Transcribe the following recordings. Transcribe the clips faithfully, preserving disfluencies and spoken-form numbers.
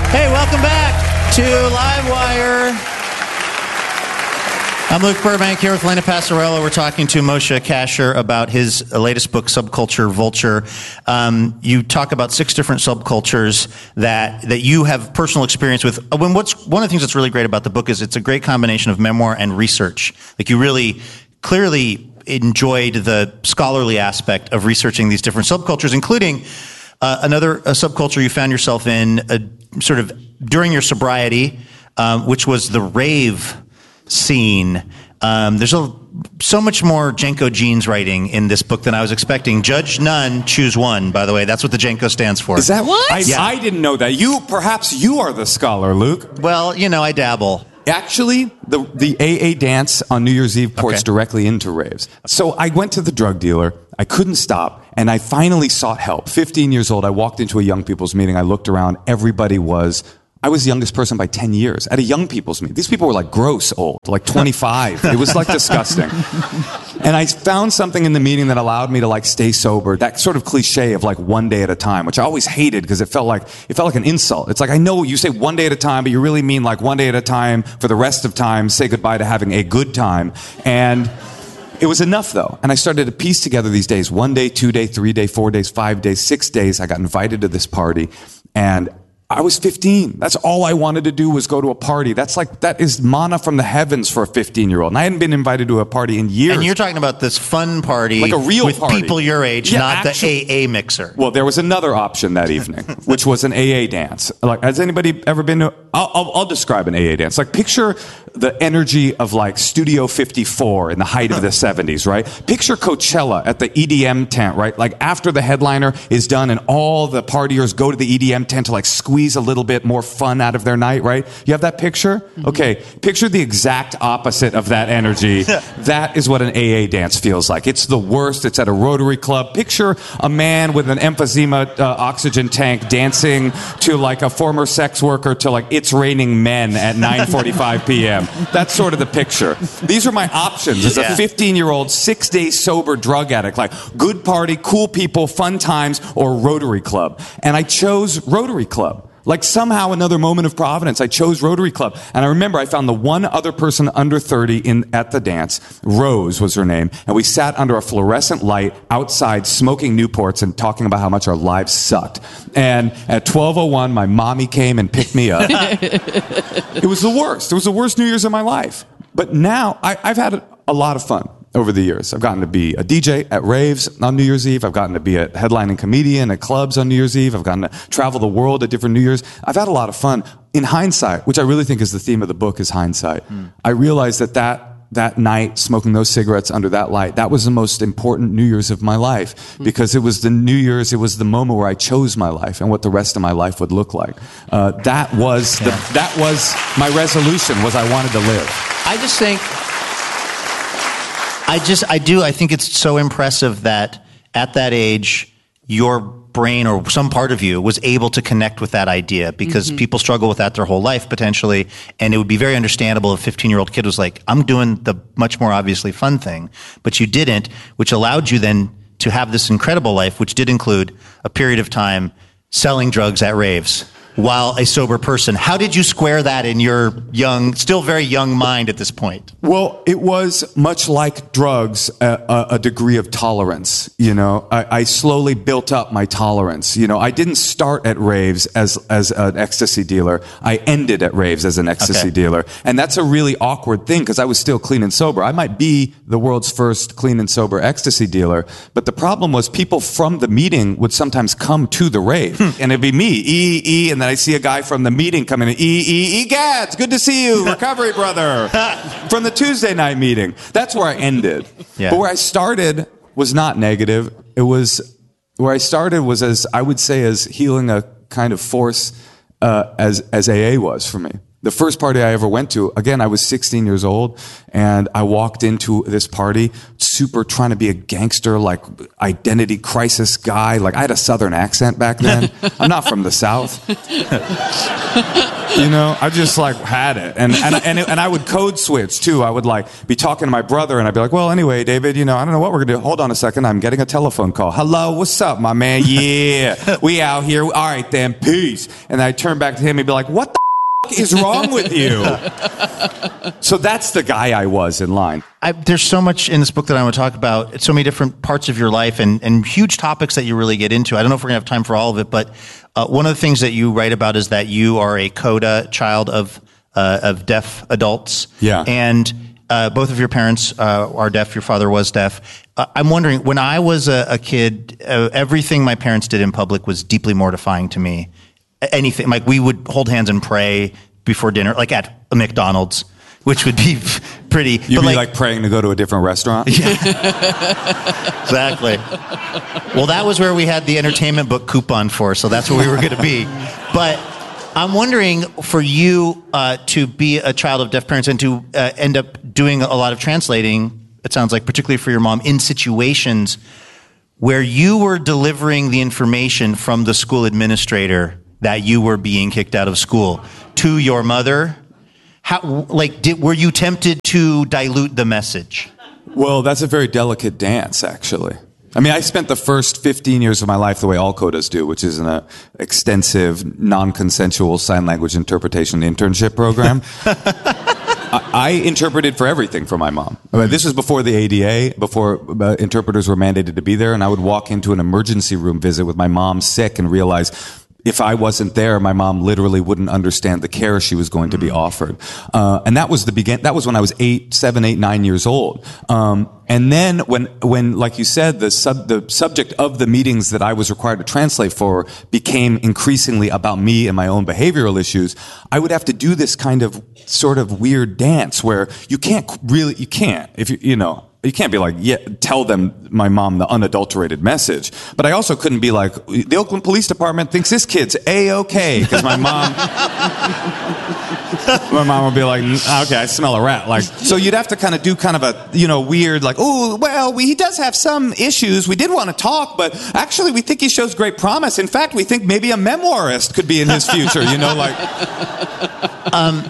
Hey, welcome back to Livewire. I'm Luke Burbank here with Elena Passarello. We're talking to Moshe Kasher about his latest book, Subculture Vulture. Um, you talk about six different subcultures that that you have personal experience with. When what's one of the things that's really great about the book is it's a great combination of memoir and research. Like you really clearly enjoyed the scholarly aspect of researching these different subcultures, including uh, another a subculture you found yourself in uh, sort of during your sobriety, um, which was the rave scene. Um, there's a, so much more Jenko Jeans writing in this book than I was expecting. Judge none, choose one, by the way. That's what the Jenko stands for. Is that what? I, Yeah. I didn't know that. You, perhaps you are the scholar, Luke. Well, you know, I dabble. Actually, the the A A dance on New Year's Eve ports Okay. directly into raves. So I went to the drug dealer. I couldn't stop, and I finally sought help. fifteen years old, I walked into a young people's meeting. I looked around. Everybody was... I was the youngest person by ten years at a young people's meeting. These people were like gross old, like twenty-five. It was like disgusting. And I found something in the meeting that allowed me to like stay sober. That sort of cliche of like one day at a time, which I always hated because it felt like, it felt like an insult. It's like, I know you say one day at a time, but you really mean like one day at a time for the rest of time, say goodbye to having a good time. And it was enough though. And I started to piece together these days. One day, two day, three day, four days, five days, six days. I got invited to this party and I was fifteen. That's all I wanted to do was go to a party. That's like, that is manna from the heavens for a fifteen-year-old. And I hadn't been invited to a party in years. And you're talking about this fun party Like a real with party. people your age, Yeah, not actually- the A A mixer. Well, there was another option that evening, which was an A A dance. Like, has anybody ever been to? I'll, I'll, I'll describe an A A dance. Like, picture the energy of like Studio fifty-four in the height of the seventies, right? Picture Coachella at the E D M tent, right? Like after the headliner is done and all the partiers go to the E D M tent to like squeeze a little bit more fun out of their night, right? You have that picture? Okay, picture the exact opposite of that energy. That is what an A A dance feels like. It's the worst. It's at a Rotary Club. Picture a man with an emphysema uh, oxygen tank dancing to like a former sex worker to like It's Raining Men at nine forty-five p.m. That's sort of the picture. These are my options as Yeah. a fifteen-year-old, six-day sober drug addict. Like good party, cool people, fun times, or Rotary Club. And I chose Rotary Club. Like somehow another moment of providence, I chose Rotary Club. And I remember I found the one other person under thirty in at the dance. Rose was her name. And we sat under a fluorescent light outside smoking Newports and talking about how much our lives sucked. And at twelve oh one, my mommy came and picked me up. It was the worst. It was the worst New Year's of my life. But now I, I've had a, a lot of fun over the years. I've gotten to be a D J at raves on New Year's Eve. I've gotten to be a headlining comedian at clubs on New Year's Eve. I've gotten to travel the world at different New Year's. I've had a lot of fun. In hindsight, which I really think is the theme of the book, is hindsight. Mm. I realized that that that night, smoking those cigarettes under that light, that was the most important New Year's of my life. Mm. Because it was the New Year's, it was the moment where I chose my life and what the rest of my life would look like. Uh, that was the, that was my resolution, was I wanted to live. I just think... I just, I do, I think it's so impressive that at that age, your brain or some part of you was able to connect with that idea because mm-hmm. people struggle with that their whole life potentially. And it would be very understandable if a fifteen-year-old kid was like, I'm doing the much more obviously fun thing. But you didn't, which allowed you then to have this incredible life, which did include a period of time selling drugs at raves while a sober person. How did you square that in your young, still very young mind at this point? Well, it was much like drugs, a, a, a degree of tolerance. You know, I, I slowly built up my tolerance. You know, I didn't start at raves as as an ecstasy dealer. I ended at raves as an ecstasy Okay. dealer, and that's a really awkward thing because I was still clean and sober. I might be the world's first clean and sober ecstasy dealer, but the problem was people from the meeting would sometimes come to the rave, and it'd be me, E E, and then I see a guy from the meeting coming in, E E E Gads, good to see you, recovery brother, from the Tuesday night meeting. That's where I ended. Yeah. But where I started was not negative. It was, where I started was as, I would say, as healing a kind of force uh, as, as A A was for me. The first party I ever went to, again, I was sixteen years old, and I walked into this party super trying to be a gangster, like identity crisis guy. Like I had a Southern accent back then. I'm not from the South. You know, I just like had it. And and and, it, and I would code switch too. I would like be talking to my brother and I'd be like, well, anyway, David, you know, I don't know what we're going to do. Hold on a second. I'm getting a telephone call. Hello, what's up, my man? Yeah, we out here. All right, then, peace. And I'd turn back to him and be like, what the f- is wrong with you? So that's the guy I was in line. I, there's so much in this book that I want to talk about. It's so many different parts of your life and, and huge topics that you really get into. I don't know if we're going to have time for all of it, but uh, one of the things that you write about is that you are a coda child of uh, of deaf adults. Yeah. And uh, both of your parents uh, are deaf. Your father was deaf. Uh, I'm wondering, when I was a, a kid, uh, everything my parents did in public was deeply mortifying to me. Anything, like we would hold hands and pray before dinner, like at a McDonald's, which would be pretty. You'd but be like, like praying to go to a different restaurant? Yeah. Exactly. Well, that was where we had the entertainment book coupon for, so that's where we were going to be. But I'm wondering, for you uh, to be a child of deaf parents and to uh, end up doing a lot of translating, it sounds like, particularly for your mom, in situations where you were delivering the information from the school administrator that you were being kicked out of school to your mother. How, like, did, were you tempted to dilute the message? Well, that's a very delicate dance, actually. I mean, I spent the first fifteen years of my life the way all codas do, which is in an extensive, non-consensual sign language interpretation internship program. I, I interpreted for everything for my mom. I mean, this was before the A D A, before uh, interpreters were mandated to be there, and I would walk into an emergency room visit with my mom sick and realize if I wasn't there, my mom literally wouldn't understand the care she was going to be offered. Uh, and that was the begin, that was when I was eight, seven, eight, nine years old. Um, and then when, when, like you said, the sub, the subject of the meetings that I was required to translate for became increasingly about me and my own behavioral issues, I would have to do this kind of sort of weird dance where you can't really, you can't, if you, you know, you can't be like, yeah, tell them, my mom, the unadulterated message. But I also couldn't be like, the Oakland Police Department thinks this kid's A-okay. Because my mom, my mom would be like, okay, I smell a rat. Like, so you'd have to kind of do kind of a, you know, weird, like, oh, well, we, he does have some issues. We did want to talk, but actually we think he shows great promise. In fact, we think maybe a memoirist could be in his future, you know, like. Um,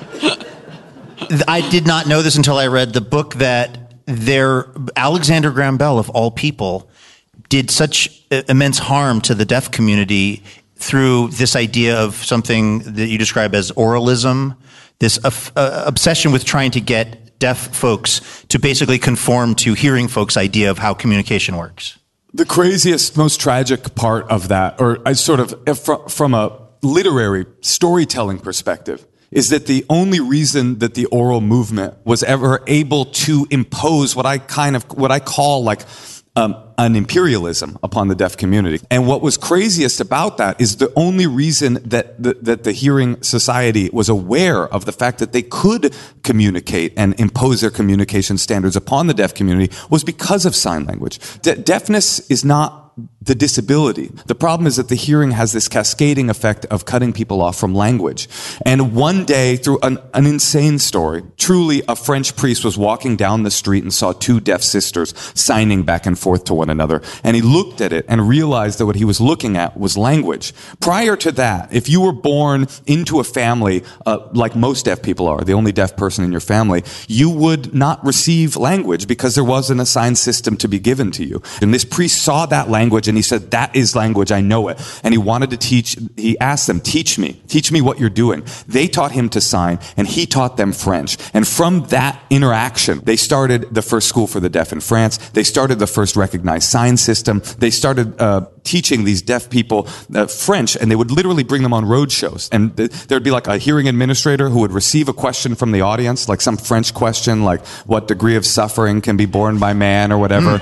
I did not know this until I read the book that There, Alexander Graham Bell, of all people, did such immense harm to the deaf community through this idea of something that you describe as oralism, this uh, uh, obsession with trying to get deaf folks to basically conform to hearing folks' idea of how communication works. The craziest, most tragic part of that, or I sort of, from a literary storytelling perspective, is that the only reason that the oral movement was ever able to impose what I kind of, what I call like um, an imperialism upon the deaf community. And what was craziest about that is the only reason that the, that the Hearing Society was aware of the fact that they could communicate and impose their communication standards upon the deaf community was because of sign language. De- deafness is not the disability. The problem is that the hearing has this cascading effect of cutting people off from language. And one day, through an, an insane story, truly a French priest was walking down the street and saw two deaf sisters signing back and forth to one another. And he looked at it and realized that what he was looking at was language. Prior to that, if you were born into a family, uh, like most deaf people are, the only deaf person in your family, you would not receive language because there wasn't a sign system to be given to you. And this priest saw that language and he said, that is language, I know it. And he wanted to teach, he asked them, teach me, teach me what you're doing. They taught him to sign and he taught them French. And from that interaction, they started the first school for the deaf in France. They started the first recognized sign system. They started uh, teaching these deaf people uh, French, and they would literally bring them on road shows. And th- there'd be like a hearing administrator who would receive a question from the audience, like some French question, like what degree of suffering can be borne by man or whatever.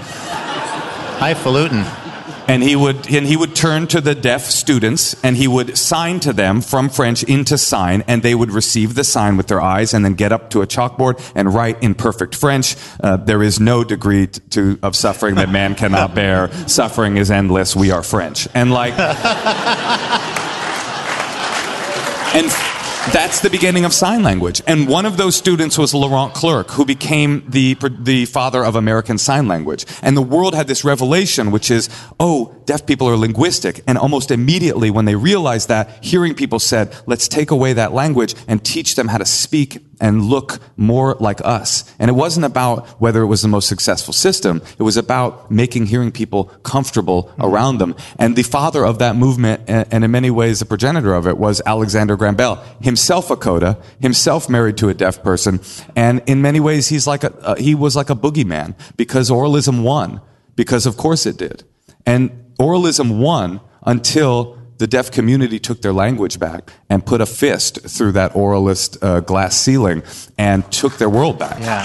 Highfalutin. And he would, and he would turn to the deaf students and he would sign to them from French into sign, and they would receive the sign with their eyes and then get up to a chalkboard and write in perfect French, uh, there is no degree t- to, of suffering that man cannot bear. Suffering is endless. We are French. And like, and That's the beginning of sign language. And one of those students was Laurent Clerc, who became the, the father of American Sign Language. And the world had this revelation, which is, oh, deaf people are linguistic. And almost immediately when they realized that, hearing people said, let's take away that language and teach them how to speak and look more like us. And it wasn't about whether it was the most successful system. It was about making hearing people comfortable around them. And the father of that movement, and in many ways the progenitor of it, was Alexander Graham Bell, himself a coda, himself married to a deaf person. And in many ways, he's like a, uh, he was like a boogeyman, because oralism won. Because of course it did. And oralism won until the deaf community took their language back and put a fist through that oralist uh, glass ceiling and took their world back. Yeah.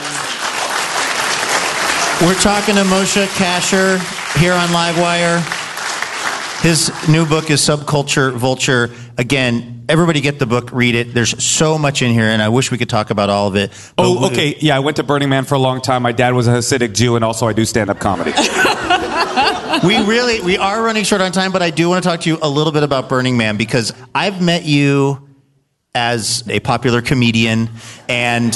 We're talking to Moshe Kasher here on Livewire. His new book is Subculture Vulture. Again, everybody get the book, read it. There's so much in here, and I wish we could talk about all of it. Oh, okay. Yeah, I went to Burning Man for a long time. My dad was a Hasidic Jew, and also I do stand-up comedy. We really, we are running short on time, but I do want to talk to you a little bit about Burning Man, because I've met you as a popular comedian, and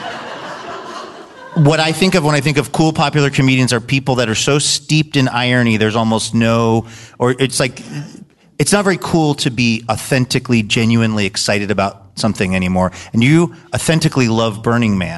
what I think of when I think of cool popular comedians are people that are so steeped in irony, there's almost no, or it's like, it's not very cool to be authentically, genuinely excited about something anymore. And you authentically love Burning Man.